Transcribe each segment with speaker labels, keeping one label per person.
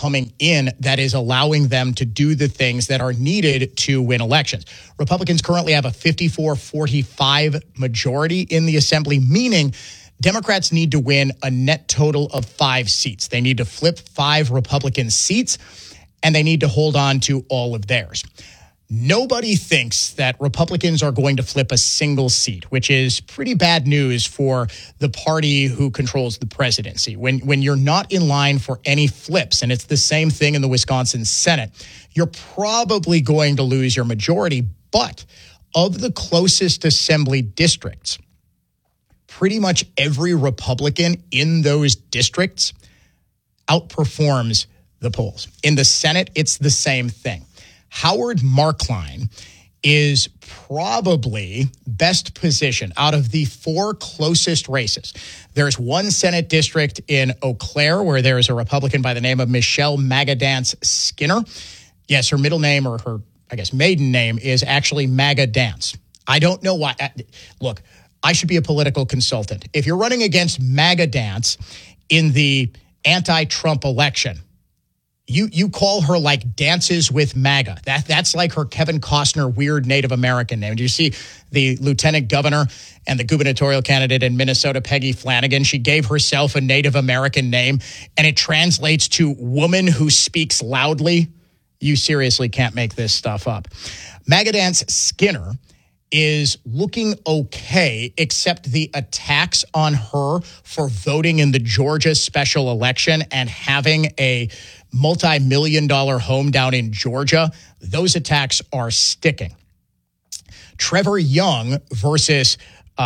Speaker 1: coming in that is allowing them to do the things that are needed to win elections. Republicans currently have a 54-45 majority in the assembly, meaning Democrats need to win a net total of 5 seats. They need to flip 5 Republican seats, and they need to hold on to all of theirs. Nobody thinks that Republicans are going to flip a single seat, which is pretty bad news for the party who controls the presidency. When you're not in line for any flips, and it's the same thing in the Wisconsin Senate, you're probably going to lose your majority. But of the closest assembly districts, pretty much every Republican in those districts outperforms the polls. In the Senate, it's the same thing. Howard Marklein is probably best positioned out of the 4 closest races. There's one Senate district in Eau Claire where there is a Republican by the name of Michelle Magadance Skinner. Yes, her middle name, or her, I guess, maiden name is actually Maga Dance. I don't know why. Look, I should be a political consultant. If you're running against Maga Dance in the anti-Trump election, You call her like Dances with MAGA. That's like her Kevin Costner weird Native American name. Do you see the lieutenant governor and the gubernatorial candidate in Minnesota, Peggy Flanagan? She gave herself a Native American name, and it translates to woman who speaks loudly. You seriously can't make this stuff up. Magadance Skinner is looking okay, except the attacks on her for voting in the Georgia special election and having a multi-million-dollar home down in Georgia. Those attacks are sticking. Trevor Young versus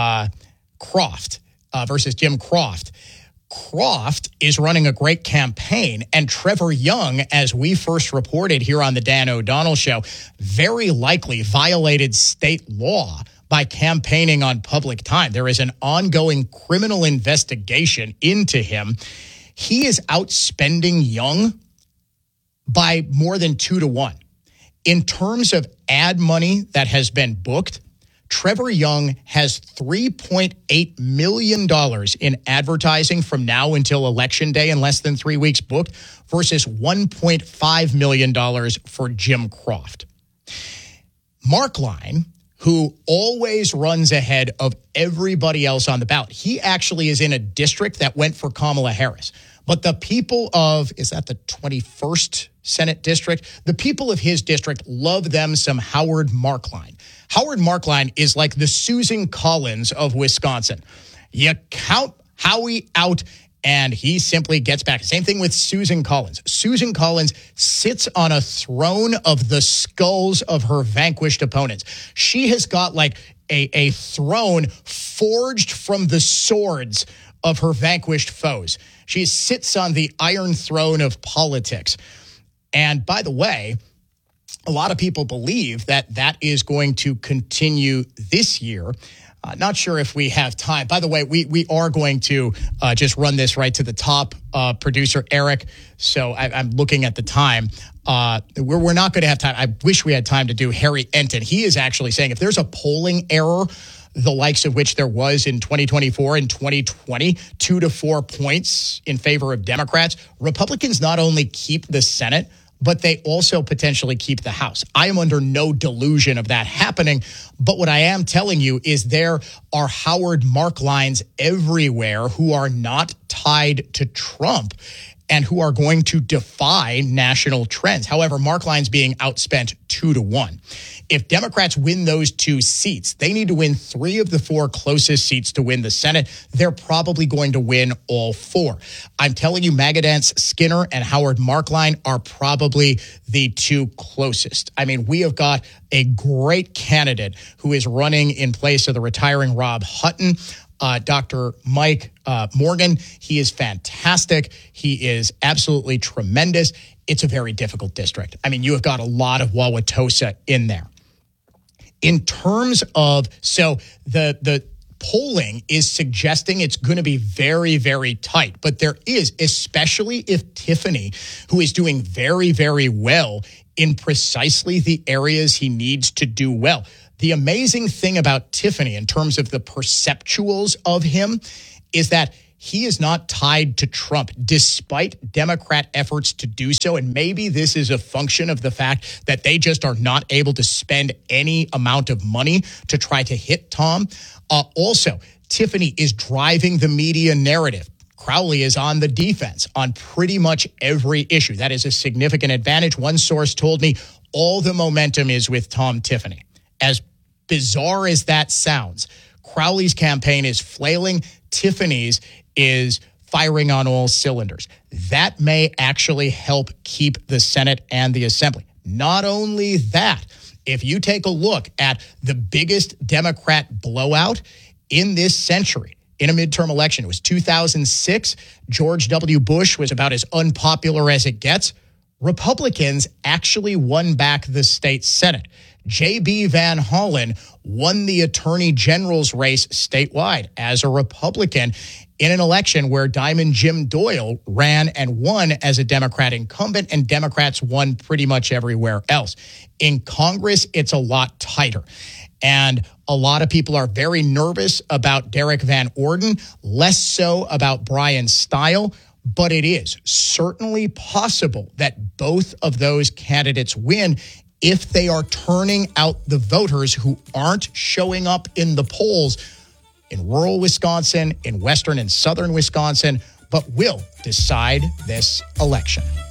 Speaker 1: Jim Croft. Croft is running a great campaign, and Trevor Young, as we first reported here on the Dan O'Donnell Show, very likely violated state law by campaigning on public time. There is an ongoing criminal investigation into him. He is outspending Young by more than 2-1. In terms of ad money that has been booked, Trevor Young has $3.8 million in advertising from now until Election Day in less than 3 weeks booked versus $1.5 million for Jim Croft. Marklein, who always runs ahead of everybody else on the ballot, he actually is in a district that went for Kamala Harris. But the people of, is that the 21st Senate district? The people of his district love them some Howard Marklein. Howard Marklein is like the Susan Collins of Wisconsin. You count Howie out, and he simply gets back. Same thing with Susan Collins. Susan Collins sits on a throne of the skulls of her vanquished opponents. She has got like a throne forged from the swords of her vanquished foes. She sits on the iron throne of politics. And by the way, a lot of people believe that that is going to continue this year. Not sure if we have time. By the way, we are going to just run this right to the top. Producer Eric, so I'm looking at the time. We're not going to have time. I wish we had time to do Harry Enton. He is actually saying if there's a polling error, the likes of which there was in 2024 and 2020, 2 to 4 points in favor of Democrats, Republicans not only keep the Senate, but they also potentially keep the House. I am under no delusion of that happening. But what I am telling you is there are Howard Markleins everywhere who are not tied to Trump and who are going to defy national trends. However, Markline's being outspent 2-1. If Democrats win those 2 seats, they need to win 3 of the 4 closest seats to win the Senate. They're probably going to win all 4. I'm telling you, Magadance Skinner and Howard Marklein are probably the 2 closest. I mean, we have got a great candidate who is running in place of the retiring Rob Hutton. Dr. Mike Morgan. He is fantastic. He is absolutely tremendous. It's a very difficult district. I mean, you have got a lot of Wauwatosa in there. In terms of, so the polling is suggesting it's going to be very, very tight. But there is, especially if Tiffany, who is doing very, very well in precisely the areas he needs to do well. The amazing thing about Tiffany in terms of the perceptuals of him is that he is not tied to Trump, despite Democrat efforts to do so. And maybe this is a function of the fact that they just are not able to spend any amount of money to try to hit Tom. Also, Tiffany is driving the media narrative. Crowley is on the defense on pretty much every issue. That is a significant advantage. One source told me all the momentum is with Tom Tiffany. As bizarre as that sounds, Crowley's campaign is flailing. Tiffany's is firing on all cylinders. That may actually help keep the Senate and the Assembly. Not only that, if you take a look at the biggest Democrat blowout in this century, in a midterm election, it was 2006. George W. Bush was about as unpopular as it gets. Republicans actually won back the state Senate. J.B. Van Hollen won the attorney general's race statewide as a Republican in an election where Diamond Jim Doyle ran and won as a Democrat incumbent, and Democrats won pretty much everywhere else. In Congress, it's a lot tighter. And a lot of people are very nervous about Derek Van Orden, less so about Brian Steil. But it is certainly possible that both of those candidates win if they are turning out the voters who aren't showing up in the polls in rural Wisconsin, in western and southern Wisconsin, but will decide this election.